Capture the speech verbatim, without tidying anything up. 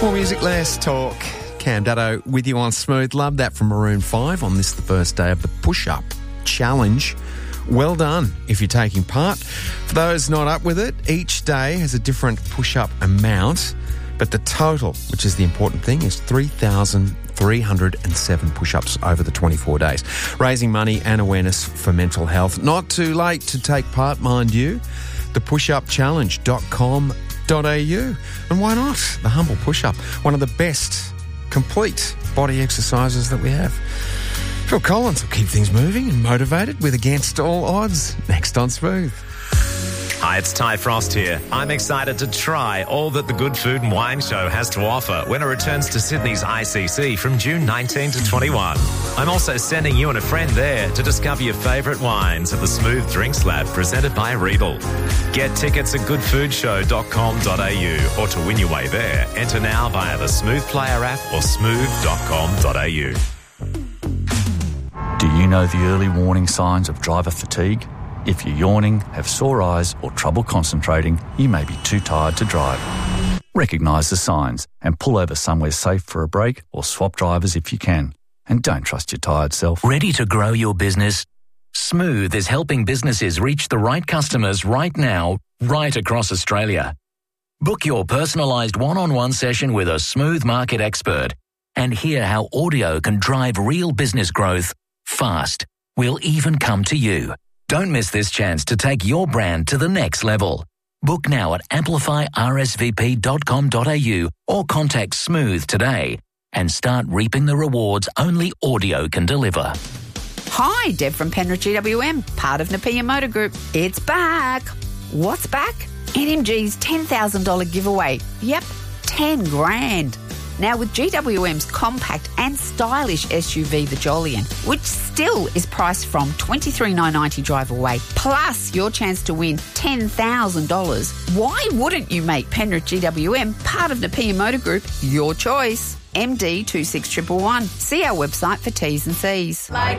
More music, less talk. Cam Dutto with you on Smooth. Love that from Maroon five on this, the first day of the push-up challenge. Well done if you're taking part. For those not up with it, each day has a different push-up amount, but the total, which is the important thing, is three thousand three hundred seven push-ups over the twenty-four days. Raising money and awareness for mental health. Not too late to take part, mind you. the push up challenge dot com dot a u. And why not? The humble push-up, one of the best complete body exercises that we have. Phil Collins will keep things moving and motivated with Against All Odds next on Smooth. Hi, it's Ty Frost here. I'm excited to try all that the Good Food and Wine Show has to offer when it returns to Sydney's I C C from June nineteenth to twenty-one. I'm also sending you and a friend there to discover your favourite wines at the Smooth Drinks Lab presented by Riedel. Get tickets at good food show dot com dot a u or to win your way there, enter now via the Smooth Player app or smooth dot com dot a u. Do you know the early warning signs of driver fatigue? If you're yawning, have sore eyes or trouble concentrating, you may be too tired to drive. Recognise the signs and pull over somewhere safe for a break or swap drivers if you can. And don't trust your tired self. Ready to grow your business? Smooth is helping businesses reach the right customers right now, right across Australia. Book your personalised one-on-one session with a Smooth market expert and hear how audio can drive real business growth fast. We'll even come to you. Don't miss this chance to take your brand to the next level. Book now at amplify r s v p dot com dot a u or contact Smooth today and start reaping the rewards only audio can deliver. Hi, Deb from Penrith G W M, part of Napier Motor Group. It's back. What's back? N M G's ten thousand dollars giveaway. Yep, ten grand. Now with G W M's compact and stylish S U V, the Jolian, which still is priced from twenty-three thousand nine hundred ninety drive away, plus your chance to win ten thousand dollars, why wouldn't you make Penrith G W M part of Napier Motor Group your choice? M D two six one one one. See our website for T's and C's. Like